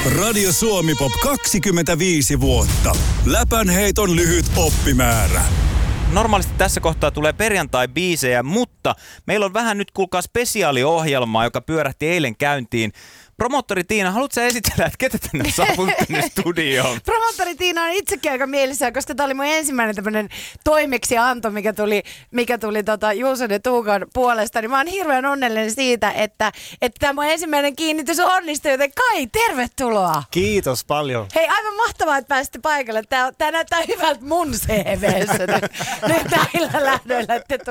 Radio Suomi Pop 25 vuotta. Läpänheiton lyhyt oppimäärä. Normaalisti tässä kohtaa tulee perjantai-biisejä, mutta meillä on vähän nyt kuulkaa spesiaaliohjelmaa, joka pyörähti eilen käyntiin. Promoottori Tiina, haluatko sä esitellä, että ketä tänne on saapunut tänne studioon? Promoottori Tiina on itsekin aika mielissään, koska tämä oli mun ensimmäinen tämmöinen toimeksianto, mikä tuli Juuson ja Tuukan puolesta. Niin mä oon hirveän onnellinen siitä, että tämä mun ensimmäinen kiinnitys onnistui, joten Kai, tervetuloa! Kiitos paljon. Hei, aivan mahtavaa, että pääsitte paikalle. Tää näyttää hyvältä mun CV:ssä. Nyt näillä lähdöillä te